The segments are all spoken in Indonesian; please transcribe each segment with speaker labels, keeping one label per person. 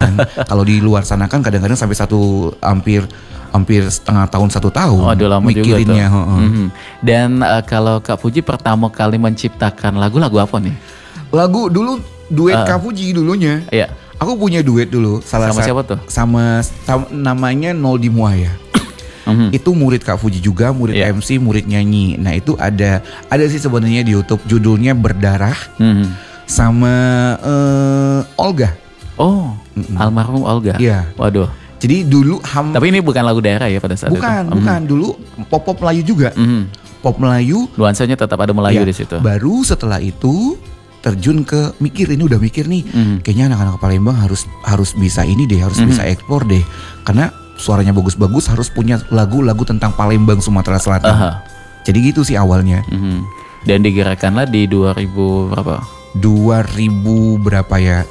Speaker 1: Kalau di luar sana kan kadang-kadang sampai hampir setengah tahun 1 tahun.
Speaker 2: Oh, udah lama
Speaker 1: mikirinnya.
Speaker 2: juga tuh. Dan kalau Kak Puji pertama kali menciptakan lagu apa nih?
Speaker 1: Lagu dulu duet Kak Puji dulunya.
Speaker 2: Iya.
Speaker 1: Aku punya duet dulu.
Speaker 2: Sama siapa tuh?
Speaker 1: Sama namanya Nol di Muaya. Itu murid Kak Puji juga, murid MC, murid nyanyi. Nah itu ada sih sebenarnya di YouTube, judulnya Berdarah sama Olga.
Speaker 2: Oh, almarhum Olga.
Speaker 1: Iya.
Speaker 2: Waduh.
Speaker 1: Jadi dulu
Speaker 2: Tapi ini bukan lagu daerah ya pada saat itu.
Speaker 1: Bukan. Dulu pop Melayu juga. Pop Melayu.
Speaker 2: Nuansanya tetap ada Melayu di situ.
Speaker 1: Baru setelah itu terjun ke ini udah mikir nih. Kayaknya anak-anak Palembang harus bisa ini deh, harus bisa ekspor deh. Karena suaranya bagus-bagus, harus punya lagu-lagu tentang Palembang, Sumatera Selatan. Jadi gitu sih awalnya.
Speaker 2: Dan digerakkanlah di 2000 berapa?
Speaker 1: 2000 berapa ya?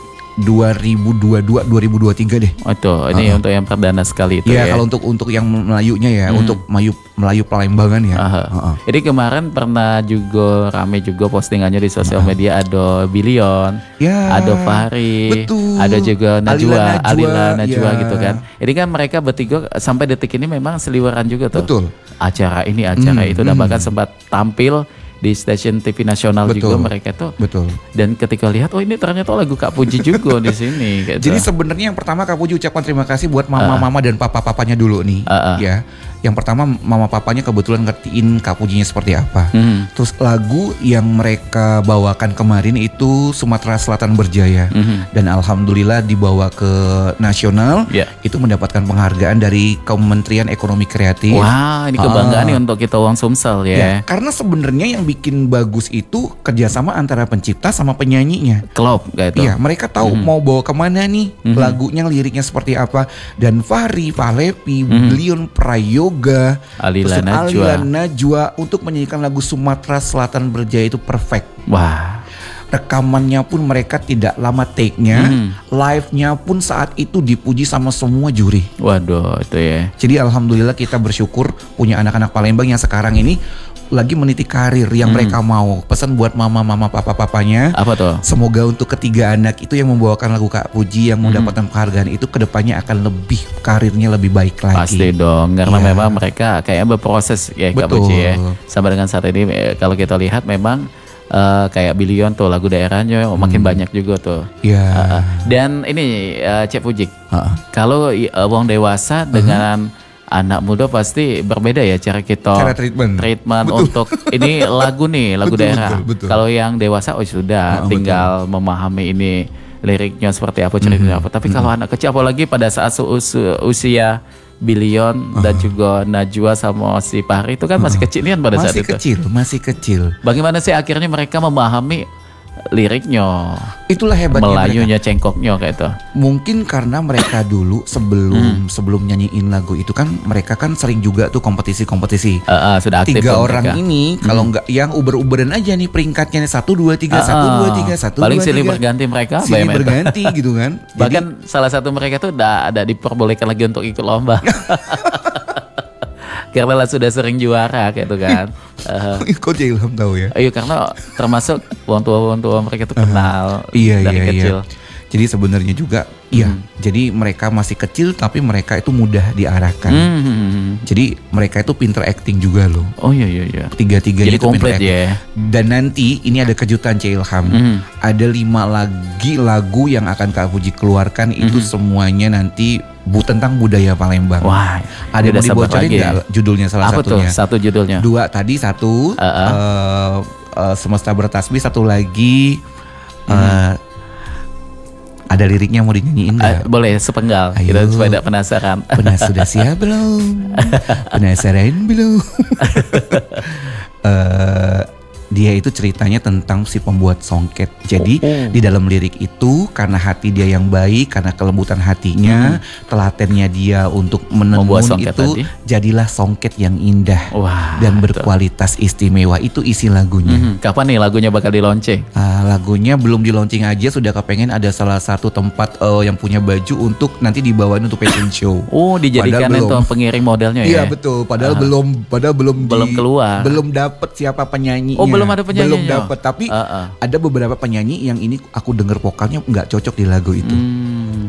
Speaker 1: 2022 2023 deh.
Speaker 2: Oh itu, ini untuk yang perdana sekali itu ya.
Speaker 1: Iya, kalau untuk yang Melayunya ya, untuk Melayu Palembangan ya.
Speaker 2: Jadi kemarin pernah juga rame juga postingannya di sosial media, ada Billion, ada Fahri, ada juga Alila Najwa gitu kan. Jadi kan mereka bertiga sampai detik ini memang seliweran juga tuh.
Speaker 1: Betul.
Speaker 2: Acara ini, acara itu, dan bahkan sempat tampil di stasiun TV nasional juga mereka tuh.
Speaker 1: Betul.
Speaker 2: Dan ketika lihat, oh ini ternyata lagu Kak Puji juga di sini. Gitu.
Speaker 1: Jadi sebenarnya yang pertama Kak Puji ucapkan terima kasih buat mama-mama dan papa-papanya dulu nih. Ya. Yang pertama mama papanya kebetulan ngertiin Kak Pujinya seperti apa. Terus lagu yang mereka bawakan kemarin itu Sumatera Selatan Berjaya. Dan alhamdulillah dibawa ke nasional. Itu mendapatkan penghargaan dari Kementerian Ekonomi Kreatif.
Speaker 2: Wah, ini kebanggaan nih untuk kita orang Sumsel ya.
Speaker 1: Karena sebenarnya yang bikin bagus itu kerjasama antara pencipta sama penyanyinya.
Speaker 2: Klop gitu.
Speaker 1: Iya, mereka tahu mau bawa kemana nih, lagunya, liriknya seperti apa. Dan Fahri, Palepi, Billion, Prayoga,
Speaker 2: Alila
Speaker 1: Najwa untuk menyanyikan lagu Sumatera Selatan Berjaya itu perfect.
Speaker 2: Wah.
Speaker 1: Rekamannya pun mereka tidak lama take-nya, live-nya pun saat itu dipuji sama semua juri.
Speaker 2: Waduh, itu ya.
Speaker 1: Jadi alhamdulillah kita bersyukur punya anak-anak Palembang yang sekarang ini lagi meniti karir yang mereka mau. Pesan buat mama-mama papa-papanya.
Speaker 2: Apa tuh?
Speaker 1: Semoga untuk ketiga anak itu yang membawakan lagu Kak Puji yang mendapatkan penghargaan itu kedepannya akan lebih karirnya lebih baik lagi.
Speaker 2: Pasti dong, karena memang mereka kayaknya berproses ya Kak Puji ya. Sampai dengan saat ini kalau kita lihat memang kayak Billion tuh lagu daerahnya makin banyak juga tuh. Dan ini Cek Puji, kalau wong dewasa dengan anak muda pasti berbeda ya cara treatment untuk ini lagu daerah. Kalau yang dewasa sudah tinggal memahami ini liriknya seperti apa, ceritanya apa. Tapi kalau anak kecil, apalagi pada saat usia Billion dan juga Najwa sama si Fahri itu kan masih kecilian pada saat itu.
Speaker 1: Masih kecil.
Speaker 2: Bagaimana sih akhirnya mereka memahami liriknya?
Speaker 1: Itulah hebatnya
Speaker 2: Melayunya, cengkoknya kayak itu.
Speaker 1: Mungkin karena mereka dulu sebelum nyanyiin lagu itu kan mereka kan sering juga tuh kompetisi.
Speaker 2: Sudah aktif.
Speaker 1: 3 orang mereka ini kalau nggak yang uber-uberan aja nih peringkatnya 1 2 3 1 2 3 1
Speaker 2: paling silih berganti mereka.
Speaker 1: Silih berganti gitu kan.
Speaker 2: Bahkan salah satu mereka tuh ada diperbolehkan lagi untuk ikut lomba. Karena sudah sering juara gitu kan.
Speaker 1: Kok Ilham tahu ya?
Speaker 2: Iya, karena termasuk orang tua mereka tuh kenal dari kecil.
Speaker 1: Jadi sebenarnya juga jadi mereka masih kecil tapi mereka itu mudah diarahkan. Jadi mereka itu pinter acting juga loh.
Speaker 2: Oh iya.
Speaker 1: Tiga-tiganya
Speaker 2: jadi
Speaker 1: itu
Speaker 2: komplit ya.
Speaker 1: Dan nanti ini ada kejutan Cik Ilham. Ada 5 lagi lagu yang akan Kak Puji keluarkan itu semuanya nanti tentang budaya Palembang.
Speaker 2: Wah,
Speaker 1: ada yang mau dibocorin nggak judulnya salah
Speaker 2: apa
Speaker 1: satunya?
Speaker 2: Tuh? Satu judulnya.
Speaker 1: 2 tadi, 1 Semesta Bertasbih, 1 lagi ada liriknya mau dinyanyiin nggak?
Speaker 2: Boleh sepenggal.
Speaker 1: Ayo.
Speaker 2: Kita supaya tidak penasaran.
Speaker 1: Sudah siap belum? Penasaran belum? Dia itu ceritanya tentang si pembuat songket. Jadi di dalam lirik itu karena hati dia yang baik, karena kelembutan hatinya, telatennya dia untuk menenun itu tadi. Jadilah songket yang indah dan berkualitas istimewa. Itu isi lagunya.
Speaker 2: Kapan nih lagunya bakal dilaunching?
Speaker 1: Lagunya belum dilaunching aja, sudah kepengen ada salah satu tempat yang punya baju untuk nanti dibawain untuk fashion show.
Speaker 2: Dijadikan itu pengiring modelnya ya?
Speaker 1: Iya betul. Padahal belum
Speaker 2: keluar.
Speaker 1: Belum dapet siapa penyanyinya.
Speaker 2: Belum ada penyanyi.
Speaker 1: Belum dapat, tapi ada beberapa penyanyi yang ini aku dengar vokalnya nggak cocok di lagu itu.